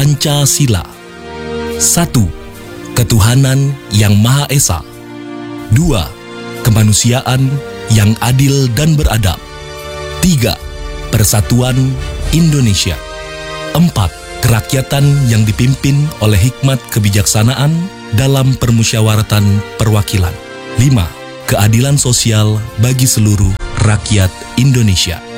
Pancasila. 1. Ketuhanan yang Maha Esa. 2. Kemanusiaan yang adil dan beradab. 3. Persatuan Indonesia. 4. Kerakyatan yang dipimpin oleh hikmat kebijaksanaan dalam permusyawaratan perwakilan. 5. Keadilan sosial bagi seluruh rakyat Indonesia.